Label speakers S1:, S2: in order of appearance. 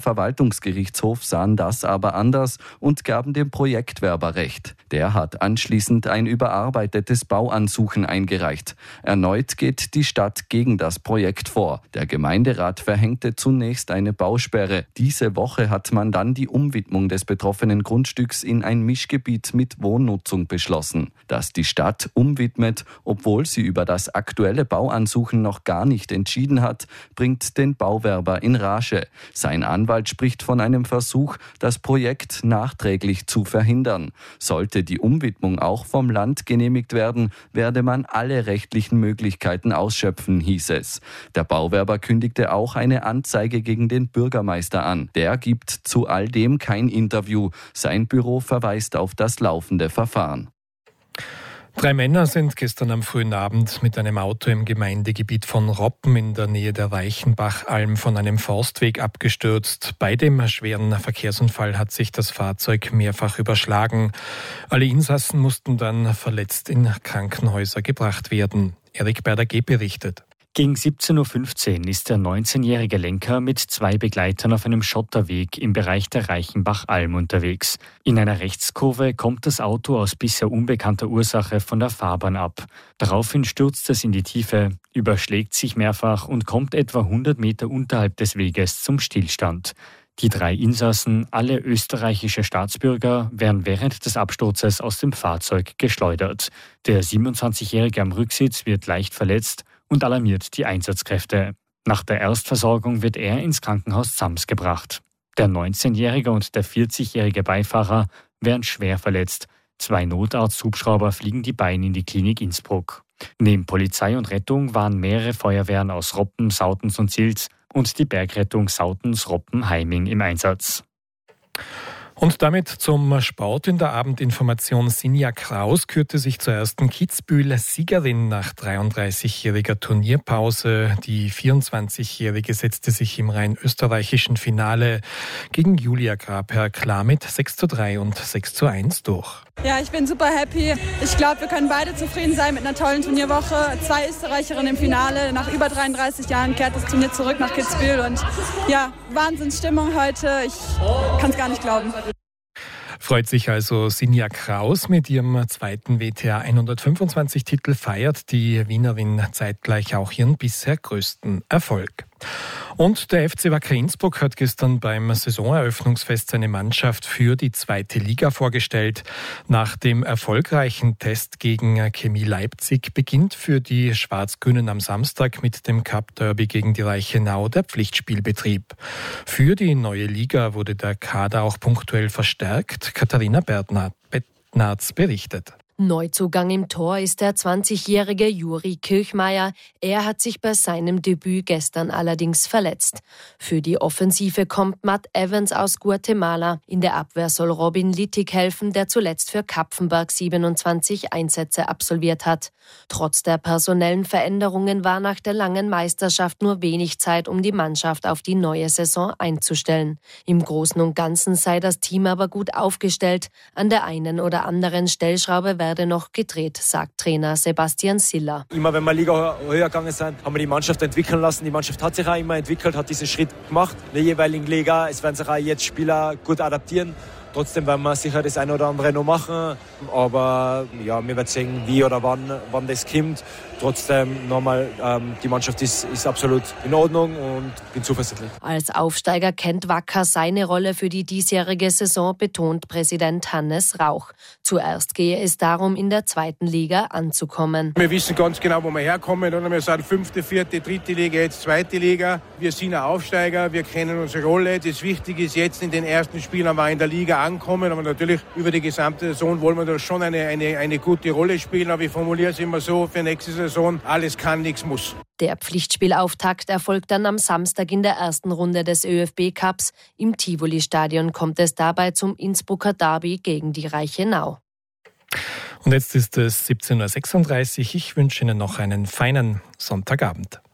S1: Verwaltungsgerichtshof sahen das aber anders und gaben dem Projektwerber Recht. Der hat anschließend ein überarbeitetes Bauansuchen eingereicht. Erneut geht die Stadt gegen das Projekt vor. Der Gemeinderat verhängte zunächst eine Bausperre. Diese Woche hat man dann die Umwidmung des betroffenen Grundstücks in ein Mischgebiet mit Wohnnutzung beschlossen. Dass die Stadt umwidmet, obwohl sie über das aktuelle Bauansuchen noch gar nicht entschieden hat, bringt den Bauwerber in Rage. Sein Anwalt spricht von einem Versuch, das Projekt nachträglich zu verhindern. Sollte die Umwidmung auch vom Land genehmigt werden, werde man alle rechtlichen Möglichkeiten ausschöpfen, hieß es. Der Bauwerber kündigte auch eine Anzeige gegen den Bürgermeister an. Der gibt zu all dem kein Interview. Sein Büro verweist auf das laufende Verfahren.
S2: 3 Männer sind gestern am frühen Abend mit einem Auto im Gemeindegebiet von Roppen in der Nähe der Reichenbachalm von einem Forstweg abgestürzt. Bei dem schweren Verkehrsunfall hat sich das Fahrzeug mehrfach überschlagen. Alle Insassen mussten dann verletzt in Krankenhäuser gebracht werden. Erik Berder-G berichtet.
S3: Gegen 17.15 Uhr ist der 19-jährige Lenker mit 2 Begleitern auf einem Schotterweg im Bereich der Reichenbachalm unterwegs. In einer Rechtskurve kommt das Auto aus bisher unbekannter Ursache von der Fahrbahn ab. Daraufhin stürzt es in die Tiefe, überschlägt sich mehrfach und kommt etwa 100 Meter unterhalb des Weges zum Stillstand. Die 3 Insassen, alle österreichische Staatsbürger, werden während des Absturzes aus dem Fahrzeug geschleudert. Der 27-jährige am Rücksitz wird leicht verletzt und alarmiert die Einsatzkräfte. Nach der Erstversorgung wird er ins Krankenhaus Sams gebracht. Der 19-jährige und der 40-jährige Beifahrer werden schwer verletzt. 2 Notarzthubschrauber fliegen die beiden in die Klinik Innsbruck. Neben Polizei und Rettung waren mehrere Feuerwehren aus Roppen, Sautens und Silz und die Bergrettung Sautens, Roppen, Heiming im Einsatz.
S2: Und damit zum Sport in der Abendinformation. Sinja Kraus kürte sich zur ersten Kitzbühel-Siegerin nach 33-jähriger Turnierpause. Die 24-jährige setzte sich im rein österreichischen Finale gegen Julia Grabherr klar mit 6:3 und 6:1 durch.
S4: Ja, ich bin super happy. Ich glaube, wir können beide zufrieden sein mit einer tollen Turnierwoche. 2 Österreicherinnen im Finale. Nach über 33 Jahren kehrt das Turnier zurück nach Kitzbühel. Und ja, Wahnsinnsstimmung heute. Ich kann es gar nicht glauben.
S2: Freut sich also Sinja Kraus mit ihrem zweiten WTA 125-Titel, feiert die Wienerin zeitgleich auch ihren bisher größten Erfolg. Und der FC Wacker Innsbruck hat gestern beim Saisoneröffnungsfest seine Mannschaft für die 2. Liga vorgestellt. Nach dem erfolgreichen Test gegen Chemie Leipzig beginnt für die Schwarz-Grünen am Samstag mit dem Cup-Derby gegen die Reichenau der Pflichtspielbetrieb. Für die neue Liga wurde der Kader auch punktuell verstärkt. Katharina Bednarz berichtet.
S5: Neuzugang im Tor ist der 20-jährige Juri Kirchmeier. Er hat sich bei seinem Debüt gestern allerdings verletzt. Für die Offensive kommt Matt Evans aus Guatemala. In der Abwehr soll Robin Littig helfen, der zuletzt für Kapfenberg 27 Einsätze absolviert hat. Trotz der personellen Veränderungen war nach der langen Meisterschaft nur wenig Zeit, um die Mannschaft auf die neue Saison einzustellen. Im Großen und Ganzen sei das Team aber gut aufgestellt. An der einen oder anderen Stellschraube werde noch gedreht, sagt Trainer Sebastian Siller.
S6: Immer wenn wir Liga höher gegangen sind, haben wir die Mannschaft entwickeln lassen. Die Mannschaft hat sich auch immer entwickelt, hat diesen Schritt gemacht in der jeweiligen Liga. Es werden sich auch jetzt Spieler gut adaptieren. Trotzdem werden wir sicher das eine oder andere noch machen. Aber ja, wir werden sehen, wie oder wann das kommt. Trotzdem nochmal, die Mannschaft ist absolut in Ordnung und bin zuversichtlich.
S5: Als Aufsteiger kennt Wacker seine Rolle für die diesjährige Saison, betont Präsident Hannes Rauch. Zuerst gehe es darum, in der 2. Liga anzukommen.
S7: Wir wissen ganz genau, wo wir herkommen. Wir sind 5., 4., 3. Liga, jetzt 2. Liga. Wir sind ein Aufsteiger, wir kennen unsere Rolle. Das Wichtige ist jetzt in den ersten Spielen wir in der Liga ankommen. Aber natürlich über die gesamte Saison wollen wir da schon eine gute Rolle spielen. Aber ich formuliere es immer so, für nächste Saison, alles kann, nichts muss.
S5: Der Pflichtspielauftakt erfolgt dann am Samstag in der ersten Runde des ÖFB-Cups. Im Tivoli-Stadion kommt es dabei zum Innsbrucker Derby gegen die Reichenau.
S2: Und jetzt ist es 17:36 Uhr. Ich wünsche Ihnen noch einen feinen Sonntagabend.